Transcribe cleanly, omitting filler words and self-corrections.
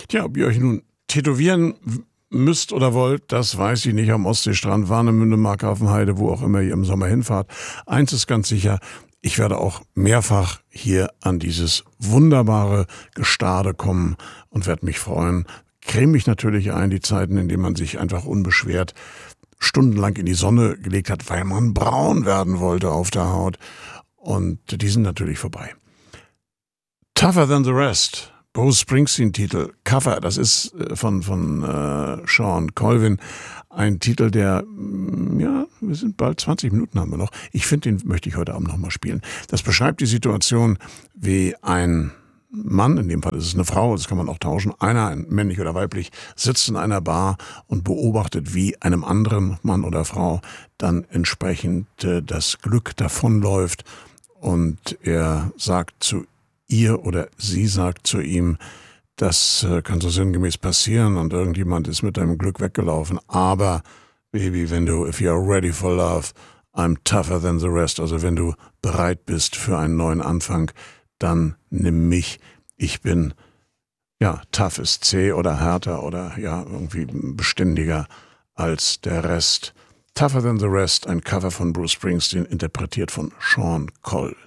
Tja, ob ihr euch nun tätowieren müsst oder wollt, das weiß ich nicht, am Ostseestrand, Warnemünde, Markgrafenheide, wo auch immer ihr im Sommer hinfahrt. Eins ist ganz sicher, ich werde auch mehrfach hier an dieses wunderbare Gestade kommen und werde mich freuen. Creme mich natürlich ein, die Zeiten, in denen man sich einfach unbeschwert stundenlang in die Sonne gelegt hat, weil man braun werden wollte auf der Haut. Und die sind natürlich vorbei. Tougher Than the Rest. Bruce Springsteen-Titel, Cover, das ist von Sean Colvin, ein Titel, der, ja, wir sind bald 20 Minuten haben wir noch. Ich finde, den möchte ich heute Abend nochmal spielen. Das beschreibt die Situation, wie ein Mann, in dem Fall ist es eine Frau, das kann man auch tauschen, einer, männlich oder weiblich, sitzt in einer Bar und beobachtet, wie einem anderen Mann oder Frau dann entsprechend das Glück davonläuft und er sagt zu ihr oder sie sagt zu ihm, das kann so sinngemäß passieren und irgendjemand ist mit deinem Glück weggelaufen. Aber, Baby, if you're ready for love, I'm tougher than the rest. Also wenn du bereit bist für einen neuen Anfang, dann nimm mich. Ich bin, ja, tough ist C oder härter oder ja, irgendwie beständiger als der Rest. Tougher than the rest, ein Cover von Bruce Springsteen, interpretiert von Sean Colvin.